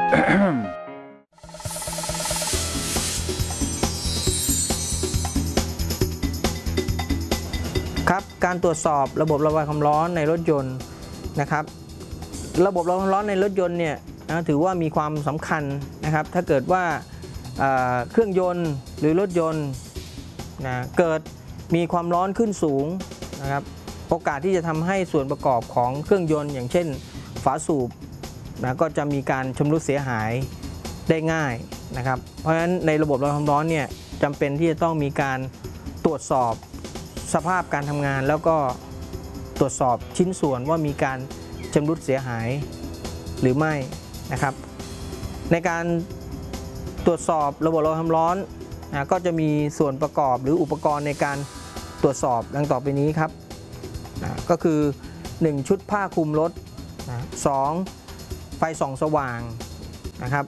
ครับการตรวจสอบระบบระบายความร้อนในรถยนต์นะครับระบบระบายความร้อนในรถยนต์เนี่ยถือว่ามีความสำคัญนะครับถ้าเกิดว่าเครื่องยนต์หรือรถยนต์เกิดมีความร้อนขึ้นสูงนะครับโอกาสที่จะทำให้ส่วนประกอบของเครื่องยนต์อย่างเช่นฝาสูบก็จะมีการชำรุดเสียหายได้ง่ายนะครับเพราะฉะนั้นในระบบระบายความร้อนเนี่ยจำเป็นที่จะต้องมีการตรวจสอบสภาพการทำงานแล้วก็ตรวจสอบชิ้นส่วนว่ามีการชำรุดเสียหายหรือไม่นะครับในการตรวจสอบระบบระบายความร้อนก็จะมีส่วนประกอบหรืออุปกรณ์ในการตรวจสอบดังต่อไปนี้ครับก็คือ 1. ชุดผ้าคลุมรถ 2. ไฟส่องสว่างนะครับ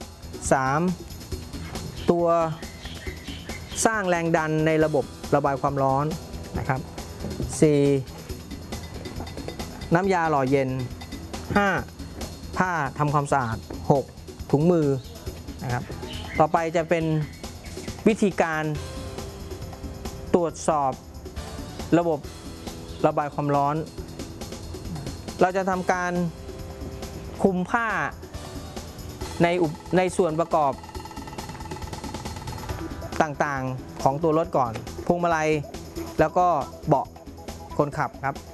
3. ตัวสร้างแรงดันในระบบระบายความร้อนนะครับ 4. น้ำยาหล่อเย็น 5. ผ้าทำความสะอาด 6. ถุงมือนะครับต่อไปจะเป็นวิธีการตรวจสอบระบบระบายความร้อนเราจะทำการคลุมผ้าในส่วนประกอบต่างๆของตัวรถก่อนพวงมาลัยแล้วก็เบาะคนขับครับ